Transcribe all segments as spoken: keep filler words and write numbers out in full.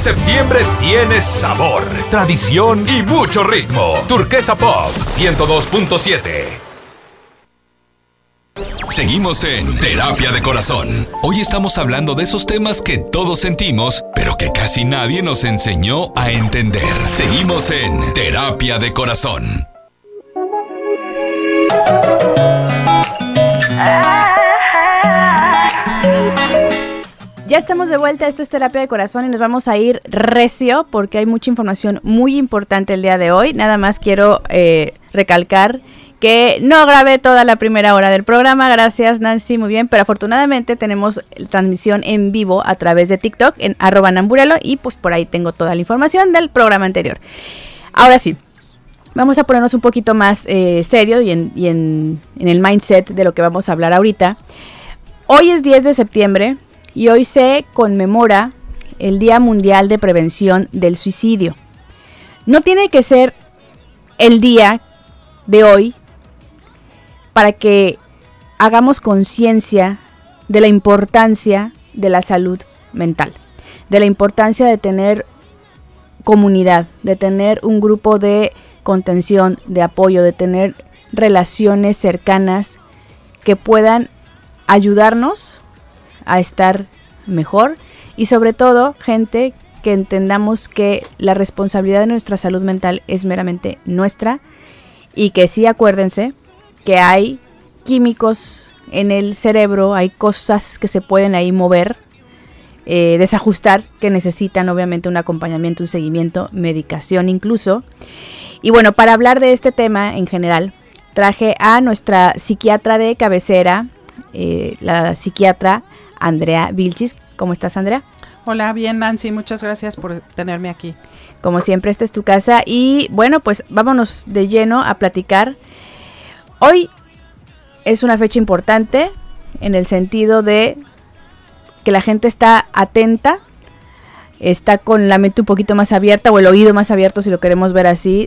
Septiembre tiene sabor, tradición y mucho ritmo. Turquesa Pop ciento dos punto siete. Seguimos en Terapia de Corazón. Hoy estamos hablando de esos temas que todos sentimos, pero que casi nadie nos enseñó a entender. Seguimos en Terapia de Corazón. Ya estamos de vuelta, esto es Terapia de Corazón y nos vamos a ir recio porque hay mucha información muy importante el día de hoy. Nada más quiero eh, recalcar que no grabé toda la primera hora del programa, gracias Nancy, muy bien, pero afortunadamente tenemos transmisión en vivo a través de TikTok en arroba namburelo y pues por ahí tengo toda la información del programa anterior. Ahora sí, vamos a ponernos un poquito más eh, serio y, en, y en, en el mindset de lo que vamos a hablar ahorita. Hoy es diez de septiembre y hoy se conmemora el Día Mundial de Prevención del Suicidio. No tiene que ser el día de hoy para que hagamos conciencia de la importancia de la salud mental, de la importancia de tener comunidad, de tener un grupo de contención, de apoyo, de tener relaciones cercanas que puedan ayudarnos a estar mejor y sobre todo gente que entendamos que la responsabilidad de nuestra salud mental es meramente nuestra y que sí, acuérdense que hay químicos en el cerebro, hay cosas que se pueden ahí mover, eh, desajustar, que necesitan obviamente un acompañamiento, un seguimiento, medicación incluso. Y bueno, para hablar de este tema en general, traje a nuestra psiquiatra de cabecera, eh, la psiquiatra Andrea Vilchis. ¿Cómo estás, Andrea? Hola, bien, Nancy, muchas gracias por tenerme aquí. Como siempre, esta es tu casa y bueno, pues vámonos de lleno a platicar. Hoy es una fecha importante en el sentido de que la gente está atenta, está con la mente un poquito más abierta o el oído más abierto, si lo queremos ver así,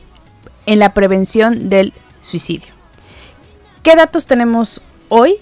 en la prevención del suicidio. ¿Qué datos tenemos hoy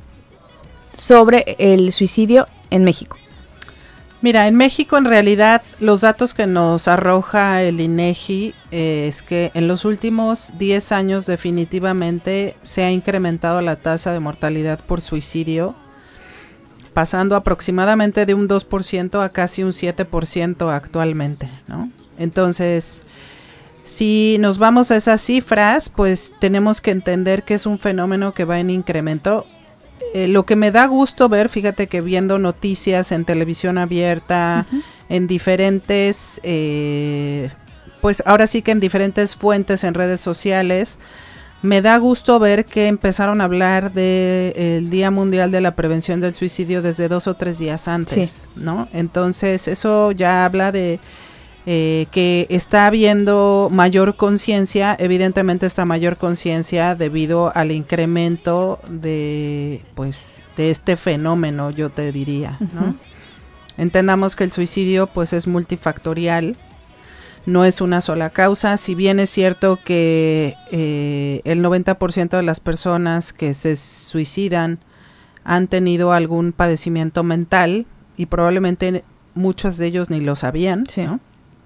sobre el suicidio en México? Mira, en México en realidad los datos que nos arroja el INEGI eh, es que en los últimos diez años definitivamente se ha incrementado la tasa de mortalidad por suicidio, pasando aproximadamente de un dos por ciento a casi un siete por ciento actualmente, ¿no? Entonces, si nos vamos a esas cifras, pues tenemos que entender que es un fenómeno que va en incremento. Eh, lo que me da gusto ver, fíjate que viendo noticias en televisión abierta, uh-huh. en diferentes, eh, pues ahora sí que en diferentes fuentes en redes sociales, me da gusto ver que empezaron a hablar del Día Mundial de la Prevención del Suicidio desde dos o tres días antes, sí. ¿no? Entonces eso ya habla de eh, que está habiendo mayor conciencia, evidentemente esta mayor conciencia debido al incremento de pues de este fenómeno, yo te diría, ¿no? Uh-huh. Entendamos que el suicidio pues es multifactorial, no es una sola causa, si bien es cierto que eh, el noventa por ciento de las personas que se suicidan han tenido algún padecimiento mental y probablemente muchos de ellos ni lo sabían, sí. ¿no?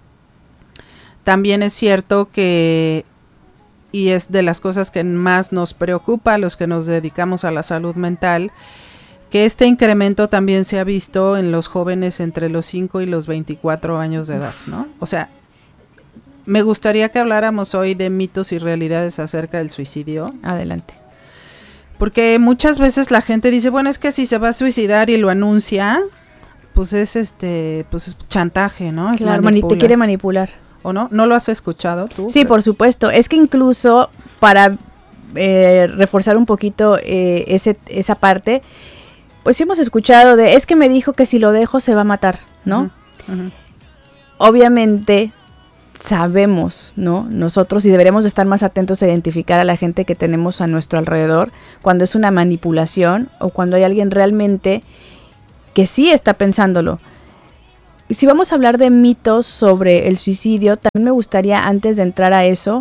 También es cierto que, y es de las cosas que más nos preocupa a los que nos dedicamos a la salud mental, que este incremento también se ha visto en los jóvenes entre los cinco y los veinticuatro años de edad, ¿no? O sea, me gustaría que habláramos hoy de mitos y realidades acerca del suicidio. Adelante. Porque muchas veces la gente dice, bueno, es que si se va a suicidar y lo anuncia, pues es este, pues es chantaje, ¿no? Es claro, mani- te quiere manipular. ¿O no? ¿No lo has escuchado tú? Sí, por supuesto. Es que incluso para eh, reforzar un poquito eh, ese esa parte, pues sí hemos escuchado de, es que me dijo que si lo dejo se va a matar, ¿no? Uh-huh, uh-huh. Obviamente sabemos, ¿no? Nosotros y deberemos estar más atentos a identificar a la gente que tenemos a nuestro alrededor cuando es una manipulación o cuando hay alguien realmente que sí está pensándolo. Si vamos a hablar de mitos sobre el suicidio, también me gustaría, antes de entrar a eso,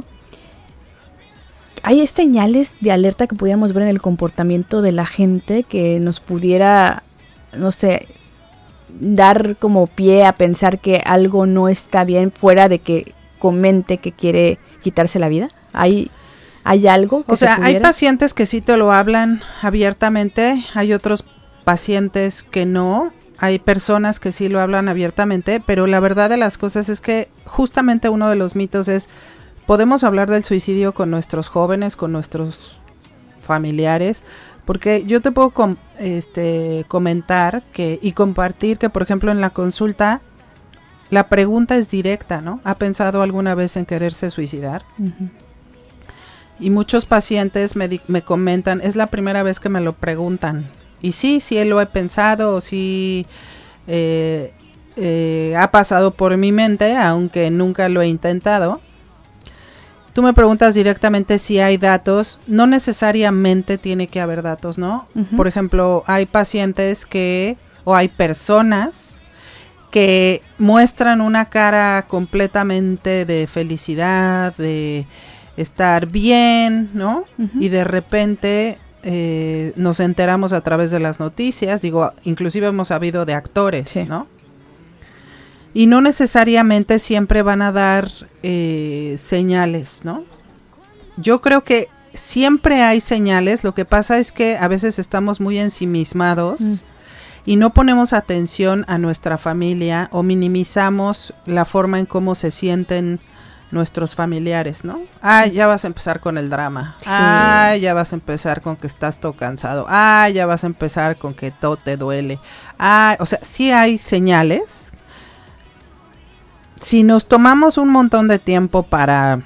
¿hay señales de alerta que pudiéramos ver en el comportamiento de la gente que nos pudiera, no sé, dar como pie a pensar que algo no está bien fuera de que comente que quiere quitarse la vida? ¿Hay, hay algo que O sea, se hay pacientes que sí te lo hablan abiertamente, hay otros pacientes que no, hay personas que sí lo hablan abiertamente, pero la verdad de las cosas es que justamente uno de los mitos es, podemos hablar del suicidio con nuestros jóvenes, con nuestros familiares, porque yo te puedo com- este, comentar que y compartir que, por ejemplo, en la consulta la pregunta es directa, ¿no? ¿Ha pensado alguna vez en quererse suicidar? Uh-huh. Y muchos pacientes me, di- me comentan, es la primera vez que me lo preguntan. Y sí, sí lo he pensado, sí eh, eh, ha pasado por mi mente, aunque nunca lo he intentado. Tú me preguntas directamente si hay datos, no necesariamente tiene que haber datos, ¿no? Uh-huh. Por ejemplo, hay pacientes que, o hay personas que muestran una cara completamente de felicidad, de estar bien, ¿no? Uh-huh. Y de repente eh, nos enteramos a través de las noticias, digo, inclusive hemos sabido de actores, sí. ¿no? Y no necesariamente siempre van a dar eh, señales, ¿no? Yo creo que siempre hay señales, lo que pasa es que a veces estamos muy ensimismados mm. y no ponemos atención a nuestra familia o minimizamos la forma en cómo se sienten nuestros familiares, ¿no? Ah, ya vas a empezar con el drama. Sí. Ah, ya vas a empezar con que estás todo cansado. Ah, ya vas a empezar con que todo te duele. Ah, o sea, sí hay señales. Si nos tomamos un montón de tiempo para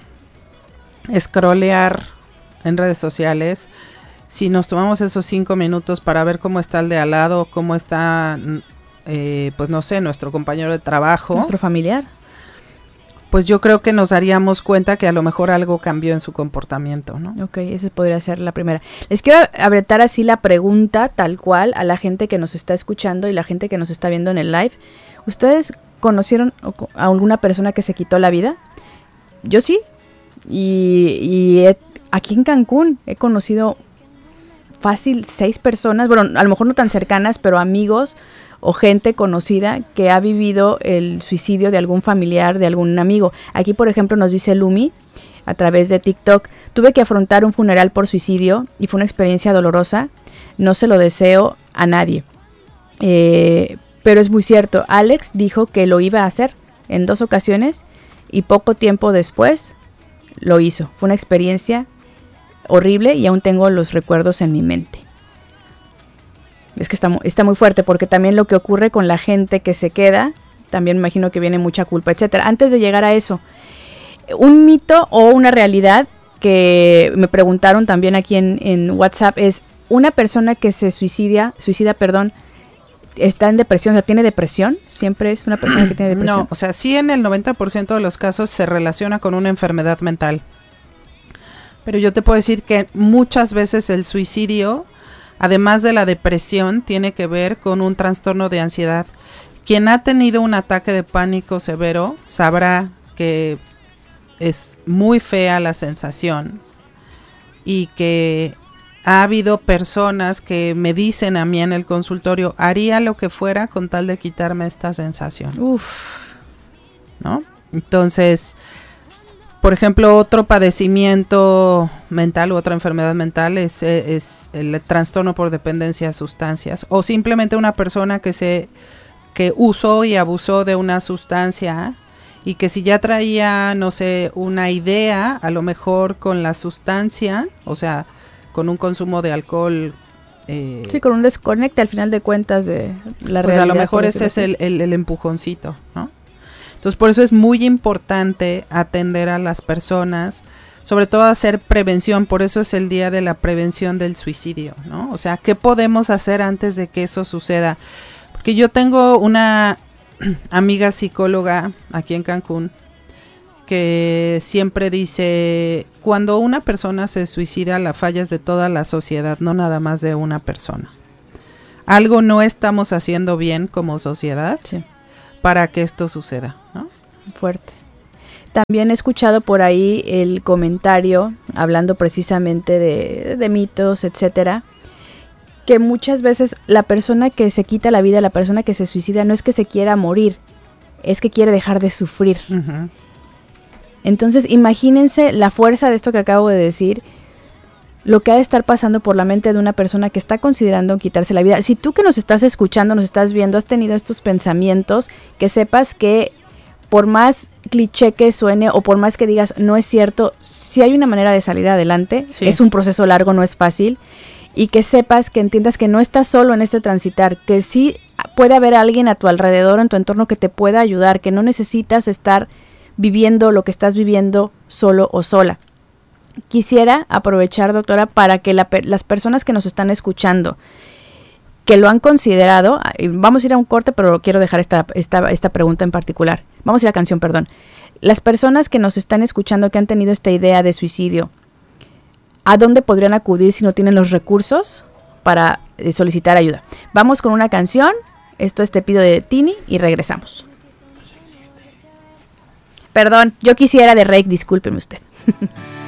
scrollear en redes sociales, si nos tomamos esos cinco minutos para ver cómo está el de al lado, cómo está, eh, pues no sé, nuestro compañero de trabajo, nuestro familiar, pues yo creo que nos daríamos cuenta que a lo mejor algo cambió en su comportamiento, ¿no? Ok, esa podría ser la primera. Les quiero apretar así la pregunta tal cual a la gente que nos está escuchando y la gente que nos está viendo en el live. ¿Ustedes conocieron a alguna persona que se quitó la vida? Yo sí. Y, y he, aquí en Cancún he conocido fácil seis personas, bueno, a lo mejor no tan cercanas, pero amigos o gente conocida que ha vivido el suicidio de algún familiar, de algún amigo. Aquí, por ejemplo, nos dice Lumi a través de TikTok: tuve que afrontar un funeral por suicidio y fue una experiencia dolorosa. No se lo deseo a nadie. Eh... Pero es muy cierto, Alex dijo que lo iba a hacer en dos ocasiones y poco tiempo después lo hizo. Fue una experiencia horrible y aún tengo los recuerdos en mi mente. Es que está, está muy fuerte, porque también lo que ocurre con la gente que se queda, también me imagino que viene mucha culpa, etcétera. Antes de llegar a eso, un mito o una realidad que me preguntaron también aquí en, en WhatsApp es: una persona que se suicida, suicida, perdón, ¿está en depresión? O sea, ¿tiene depresión? ¿Siempre es una persona que tiene depresión? No, o sea, sí, en el noventa por ciento de los casos se relaciona con una enfermedad mental. Pero yo te puedo decir que muchas veces el suicidio, además de la depresión, tiene que ver con un trastorno de ansiedad. Quien ha tenido un ataque de pánico severo sabrá que es muy fea la sensación y que ha habido personas que me dicen a mí en el consultorio: haría lo que fuera con tal de quitarme esta sensación. Uf. ¿No? Entonces, por ejemplo, otro padecimiento mental u otra enfermedad mental es, es el trastorno por dependencia a sustancias, o simplemente una persona que se que usó y abusó de una sustancia y que si ya traía, no sé, una idea, a lo mejor con la sustancia, o sea, con un consumo de alcohol, eh, sí, con un desconecte al final de cuentas de la pues realidad, a lo mejor ese es el, el, el empujoncito, ¿no? Entonces por eso es muy importante atender a las personas, sobre todo hacer prevención. Por eso es el día de la prevención del suicidio, ¿no? O sea, ¿qué podemos hacer antes de que eso suceda? Porque yo tengo una amiga psicóloga aquí en Cancún que siempre dice: cuando una persona se suicida, la falla es de toda la sociedad, no nada más de una persona. Algo no estamos haciendo bien como sociedad, sí, para que esto suceda, ¿no? Fuerte. También he escuchado por ahí el comentario, hablando precisamente de, de mitos, etcétera, que muchas veces la persona que se quita la vida, la persona que se suicida, no es que se quiera morir, es que quiere dejar de sufrir. Uh-huh. Entonces, imagínense la fuerza de esto que acabo de decir, lo que ha de estar pasando por la mente de una persona que está considerando quitarse la vida. Si tú que nos estás escuchando, nos estás viendo, has tenido estos pensamientos, que sepas que por más cliché que suene o por más que digas no es cierto, si hay una manera de salir adelante, sí. Es un proceso largo, no es fácil, y que sepas, que entiendas que no estás solo en este transitar, que sí puede haber alguien a tu alrededor, en tu entorno, que te pueda ayudar, que no necesitas estar viviendo lo que estás viviendo solo o sola. Quisiera aprovechar, doctora, para que la, las personas que nos están escuchando, que lo han considerado, vamos a ir a un corte, pero quiero dejar esta, esta, esta pregunta en particular. Vamos a ir a canción, perdón. Las personas que nos están escuchando, que han tenido esta idea de suicidio, ¿a dónde podrían acudir si no tienen los recursos para eh, solicitar ayuda? Vamos con una canción. Esto es Te pido de Tini y regresamos. Perdón, yo quisiera de Rake, discúlpeme usted.